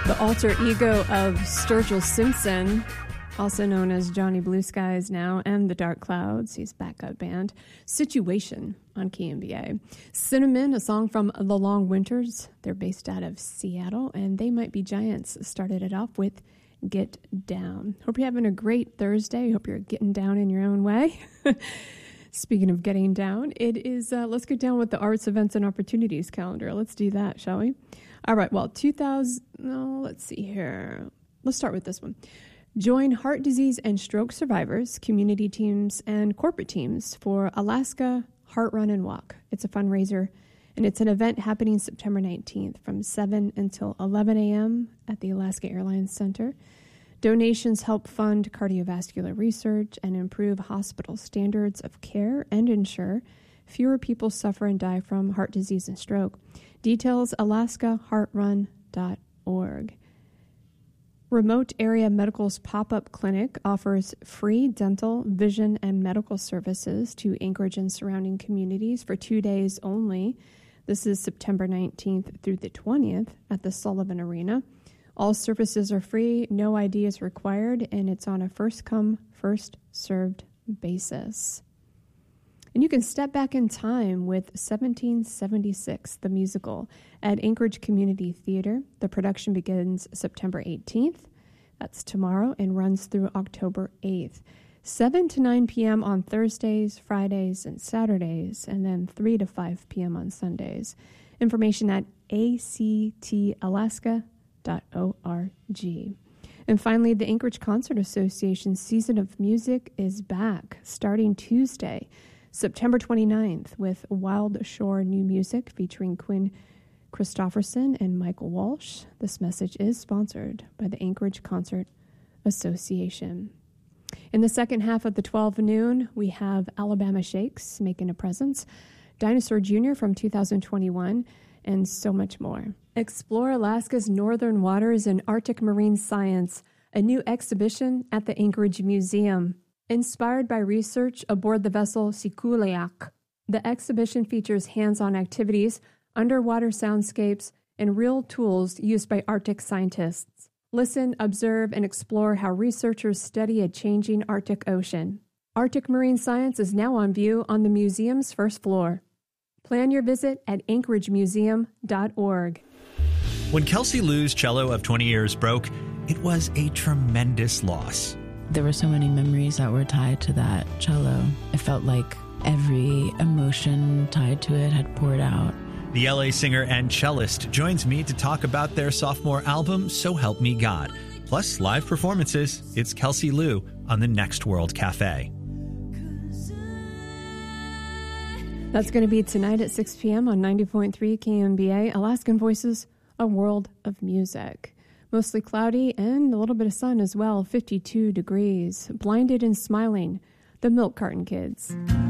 Alter ego of Sturgill Simpson, also known as Johnny Blue Skies now, and the Dark Clouds, his backup band, Situation on KMBA. Cinnamon, a song from The Long Winters. They're based out of Seattle, and They Might Be Giants started it off with Get Down. Hope you're having a great Thursday. Hope you're getting down in your own way. Speaking of getting down, it is, let's get down with the arts, events, and opportunities calendar. Let's do that, shall we? All right, well, let's see here. Let's start with this one. Join heart disease and stroke survivors, community teams, and corporate teams for Alaska Heart Run and Walk. It's a fundraiser, and it's an event happening September 19th from 7 until 11 a.m. at the Alaska Airlines Center. Donations help fund cardiovascular research and improve hospital standards of care and ensure fewer people suffer and die from heart disease and stroke. Details, alaskaheartrun.org. Remote Area Medical's pop-up clinic offers free dental, vision, and medical services to Anchorage and surrounding communities for 2 days only. This is September 19th through the 20th at the Sullivan Arena. All services are free, no ID is required, and it's on a first-come, first-served basis. And you can step back in time with 1776, the musical, at Anchorage Community Theater. The production begins September 18th. That's tomorrow and runs through October 8th. 7 to 9 p.m. on Thursdays, Fridays, and Saturdays, and then 3 to 5 p.m. on Sundays. Information at actalaska.org. And finally, the Anchorage Concert Association's Season of Music is back starting Tuesday, September 29th, with Wild Shore New Music featuring Quinn Christopherson and Michael Walsh. This message is sponsored by the Anchorage Concert Association. In the second half of the 12 noon, we have Alabama Shakes making a presence, Dinosaur Jr. from 2021, and so much more. Explore Alaska's northern waters and Arctic marine science, a new exhibition at the Anchorage Museum. Inspired by research aboard the vessel Sikuleak, the exhibition features hands-on activities, underwater soundscapes, and real tools used by Arctic scientists. Listen, observe, and explore how researchers study a changing Arctic Ocean. Arctic marine science is now on view on the museum's first floor. Plan your visit at anchoragemuseum.org. When Kelsey Lou's cello of 20 years broke, it was a tremendous loss. There were so many memories that were tied to that cello. It felt like every emotion tied to it had poured out. The LA singer and cellist joins me to talk about their sophomore album, So Help Me God. Plus live performances. It's Kelsey Lou on the Next World Cafe. That's going to be tonight at 6 p.m. on 90.3 KMBA, Alaskan Voices, a world of music. Mostly cloudy and a little bit of sun as well, 52 degrees. Blinded and Smiling, the Milk Carton Kids.